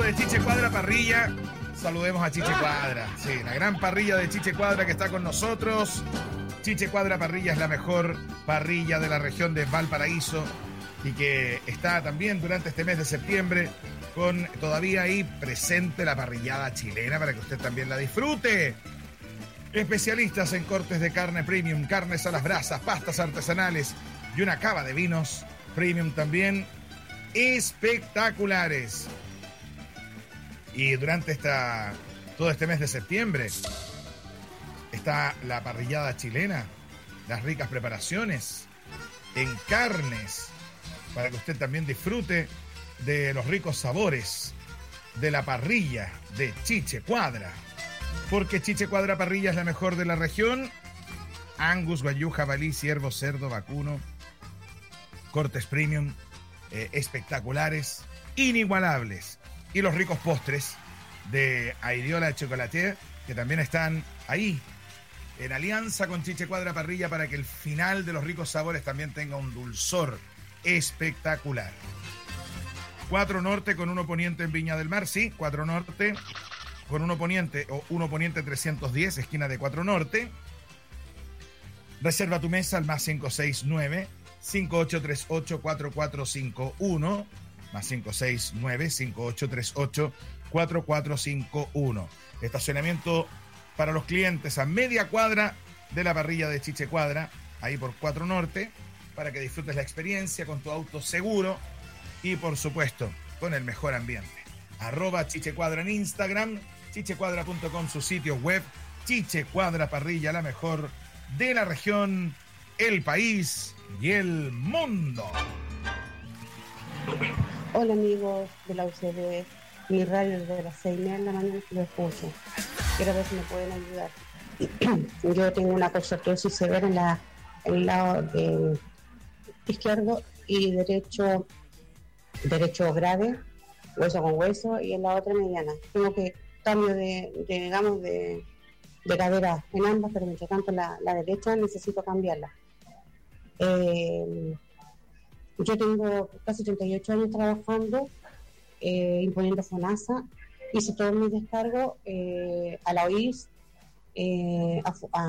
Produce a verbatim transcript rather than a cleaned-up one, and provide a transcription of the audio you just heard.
de Chiche Cuadra Parrilla. Saludemos a Chiche Cuadra. Sí, la gran parrilla de Chiche Cuadra que está con nosotros. Chiche Cuadra Parrilla es la mejor parrilla de la región de Valparaíso y que está también durante este mes de septiembre con todavía ahí presente la parrillada chilena para que usted también la disfrute. Especialistas en cortes de carne premium, carnes a las brasas, pastas artesanales y una cava de vinos premium también espectaculares. Y durante esta, todo este mes de septiembre está la parrillada chilena, las ricas preparaciones en carnes, para que usted también disfrute de los ricos sabores de la parrilla de Chiche Cuadra. Porque Chiche Cuadra Parrilla es la mejor de la región. Angus, guayú, jabalí, ciervo, cerdo, vacuno, cortes premium, eh, espectaculares, inigualables. Y los ricos postres de Airiola Chocolatier, que también están ahí, en alianza con Chiche Cuadra Parrilla, para que el final de los ricos sabores también tenga un dulzor espectacular. Cuatro Norte con uno Poniente en Viña del Mar, sí, Cuatro Norte con uno Poniente, o uno Poniente trescientos diez, esquina de Cuatro Norte. Reserva tu mesa al más cinco seis nueve, cinco ocho tres ocho, cuatro cuatro cinco uno, más cinco seis nueve, cinco ocho tres ocho, cuatro cuatro cinco uno. Estacionamiento para los clientes a media cuadra de la parrilla de Chiche Cuadra, ahí por Cuatro Norte, para que disfrutes la experiencia con tu auto seguro y, por supuesto, con el mejor ambiente. Arroba Chiche Cuadra en Instagram, chichecuadra punto com su sitio web, Chiche Cuadra Parrilla, la mejor de la región, el país y el mundo. Hola amigos de la U C B, mi radio desde las seis de la mañana que lo escucho. Quiero ver si me pueden ayudar. Yo tengo una colestorosis severa en, la, en el lado de izquierdo y derecho, derecho grave, hueso con hueso, y en la otra mediana. Tengo que cambio de, de digamos, de, de cadera en ambas, pero mientras tanto la, la derecha necesito cambiarla. Eh, yo tengo casi treinta y ocho años trabajando, eh, imponiendo FONASA, hice todos mis descargos eh, a la O I S, eh, a, a